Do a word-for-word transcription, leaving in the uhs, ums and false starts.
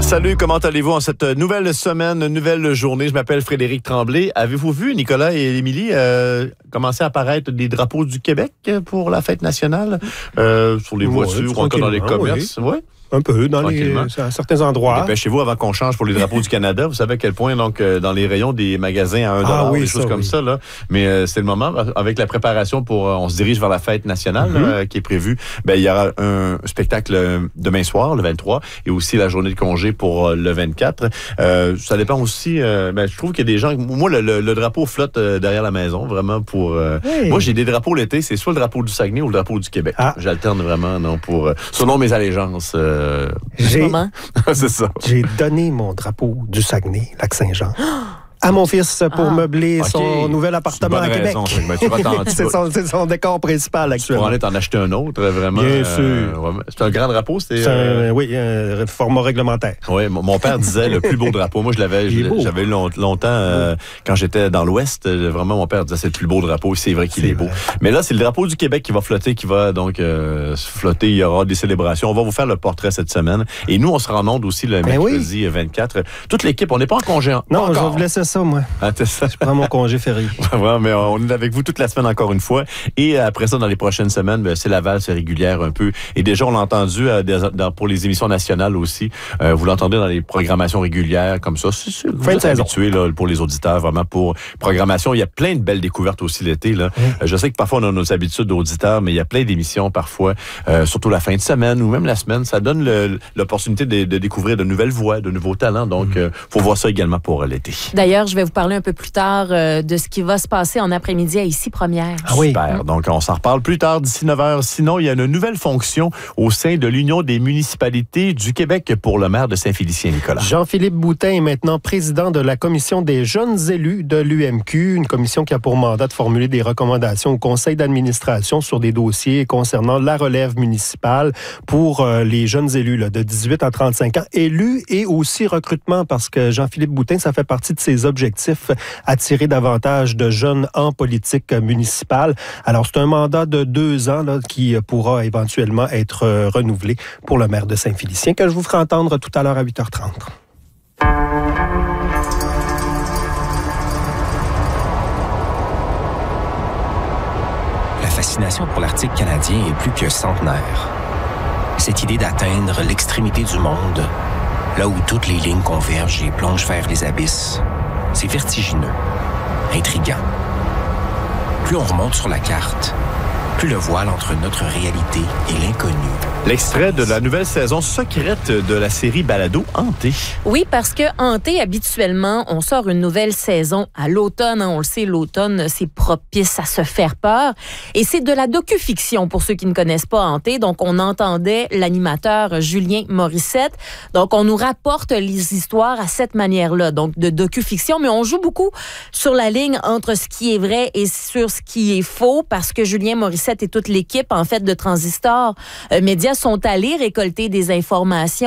Salut, comment allez-vous en cette nouvelle semaine, nouvelle journée? Je m'appelle Frédéric Tremblay. Avez-vous vu, Nicolas et Émilie, euh, commencer à apparaître des drapeaux du Québec pour la fête nationale? Euh, sur les voitures, ouais, encore dans les commerces? Oui. Ouais. Un peu, dans les, à certains endroits. Dépêchez-vous avant qu'on change pour les drapeaux du Canada. Vous savez à quel point, donc, euh, dans les rayons des magasins à un dollar, ah, oui, des choses ça, comme oui. ça, là. Mais euh, c'est le moment, avec la préparation pour... Euh, on se dirige vers la fête nationale, mm-hmm. là, qui est prévue. Ben, il y aura un spectacle euh, demain soir, le vingt-trois, et aussi la journée de congé pour euh, le vingt-quatre. Euh, ça dépend aussi... Euh, ben, je trouve qu'il y a des gens... Moi, le, le, le drapeau flotte euh, derrière la maison, vraiment, pour... Euh, hey. Moi, j'ai des drapeaux l'été, c'est soit le drapeau du Saguenay ou le drapeau du Québec. Ah. J'alterne vraiment, non, pour... Euh, selon mes allégeances... Euh, J'ai... c'est ça. J'ai donné mon drapeau du Saguenay, Lac-Saint-Jean, à mon fils pour ah, meubler okay. son nouvel appartement à Québec. Raison, ben, tu vas c'est, son, c'est son décor principal actuellement. Tu pourrais aller t'en acheter un autre, vraiment. Bien euh, sûr. Ouais, c'est un grand drapeau, c'est... c'est un, euh... Oui, un format réglementaire. Oui, mon père disait le plus beau drapeau. Moi, je l'avais, je, j'avais eu long, longtemps, euh, quand j'étais dans l'Ouest, vraiment, mon père disait c'est le plus beau drapeau. C'est vrai qu'il c'est est beau. Vrai. Mais là, c'est le drapeau du Québec qui va flotter, qui va donc euh, flotter. Il y aura des célébrations. On va vous faire le portrait cette semaine. Et nous, on sera en onde aussi le ben mercredi oui. vingt-quatre. Toute l'équipe, on n'est pas en congé. En... Non, encore. je vais vous laisser ça, moi. Ah, je prends mon congé férié. Ouais, mais on est avec vous toute la semaine encore une fois. Et après ça, dans les prochaines semaines, ben, c'est la valse régulière un peu. Et déjà, on l'a entendu euh, des, dans, pour les émissions nationales aussi. Euh, vous l'entendez dans les programmations régulières comme ça. C'est, c'est, vous êtes habitués là, pour les auditeurs, vraiment pour programmation. Il y a plein de belles découvertes aussi l'été. Là. Mmh. Euh, je sais que parfois, on a nos habitudes d'auditeurs, mais il y a plein d'émissions parfois, euh, surtout la fin de semaine ou même la semaine. Ça donne le, l'opportunité de, de découvrir de nouvelles voix, de nouveaux talents. Donc, il mmh. euh, faut voir ça également pour euh, l'été. D'ailleurs, je vais vous parler un peu plus tard de ce qui va se passer en après-midi à Ici Première. Ah oui. Super. Donc, on s'en reparle plus tard, d'ici neuf heures. Sinon, il y a une nouvelle fonction au sein de l'Union des municipalités du Québec pour le maire de Saint-Félicien, Nicolas. Jean-Philippe Boutin est maintenant président de la Commission des jeunes élus de l'U M Q, une commission qui a pour mandat de formuler des recommandations au conseil d'administration sur des dossiers concernant la relève municipale pour euh, les jeunes élus là, de dix-huit à trente-cinq ans, élus et aussi recrutement, parce que Jean-Philippe Boutin, ça fait partie de ses objectifs, attirer davantage de jeunes en politique municipale. Alors, c'est un mandat de deux ans là, qui pourra éventuellement être euh, renouvelé pour le maire de Saint-Félicien, que je vous ferai entendre tout à l'heure à huit heures trente. La fascination pour l'Arctique canadien est plus que centenaire. Cette idée d'atteindre l'extrémité du monde, là où toutes les lignes convergent et plongent vers les abysses, c'est vertigineux. Intriguant. Plus on remonte sur la carte, plus le voile entre notre réalité et l'inconnu. L'extrait de la nouvelle saison secrète de la série Balado Hanté. Oui, parce que Hanté, habituellement, on sort une nouvelle saison à l'automne. Hein, on le sait, l'automne, c'est propice à se faire peur. Et c'est de la docu-fiction pour ceux qui ne connaissent pas Hanté. Donc, on entendait l'animateur Julien Morissette. Donc, on nous rapporte les histoires à cette manière-là, donc de docu-fiction. Mais on joue beaucoup sur la ligne entre ce qui est vrai et sur ce qui est faux, parce que Julien Morissette et toute l'équipe, en fait, de Transistor euh, Média sont allés récolter des informations